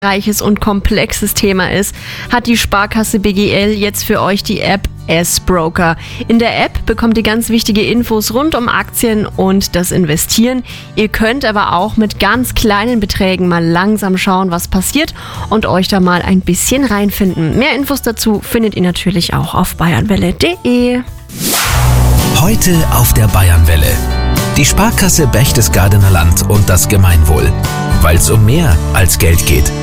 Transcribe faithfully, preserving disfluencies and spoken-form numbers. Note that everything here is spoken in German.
reiches und komplexes Thema ist, hat die Sparkasse B G L jetzt für euch die App S-Broker. In der App bekommt ihr ganz wichtige Infos rund um Aktien und das Investieren. Ihr könnt aber auch mit ganz kleinen Beträgen mal langsam schauen, was passiert und euch da mal ein bisschen reinfinden. Mehr Infos dazu findet ihr natürlich auch auf bayernwelle punkt de. Heute auf der Bayernwelle. Die Sparkasse Berchtesgadener Land und das Gemeinwohl. Weil es um mehr als Geld geht.